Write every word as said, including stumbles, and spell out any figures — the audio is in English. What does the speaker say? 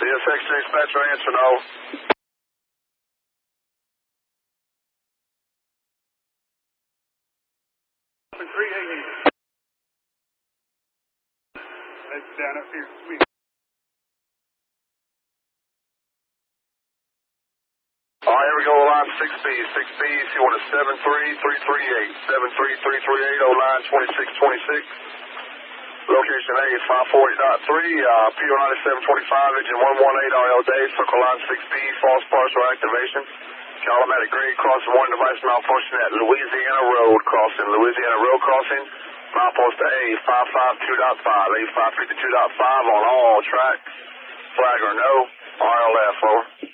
S X dispatcher, answer no. three eighty. That's down up here. Sweet. All right, here we go, line six B. six B, you want a seven three three three eight. seven three three three eight, oh line twenty-six twenty-six. Location A is five forty point three, uh, P O ninety-seven twenty-five, engine one one eight R L Day, circle line six B, false partial activation. Calamatic grade, crossing one device malfunction at Louisiana Road crossing. Louisiana Road crossing, milepost A five five two point five, A five fifty-two point five on all tracks. Flagger no, R L F, over.